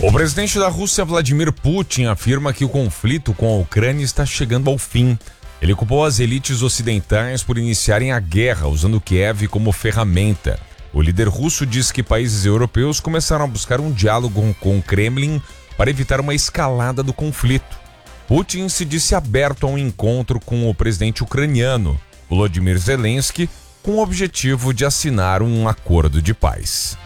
O presidente da Rússia, Vladimir Putin, afirma que o conflito com a Ucrânia está chegando ao fim. Ele culpou as elites ocidentais por iniciarem a guerra usando Kiev como ferramenta. O líder russo diz que países europeus começaram a buscar um diálogo com o Kremlin para evitar uma escalada do conflito. Putin se disse aberto a um encontro com o presidente ucraniano, Volodymyr Zelensky, com o objetivo de assinar um acordo de paz.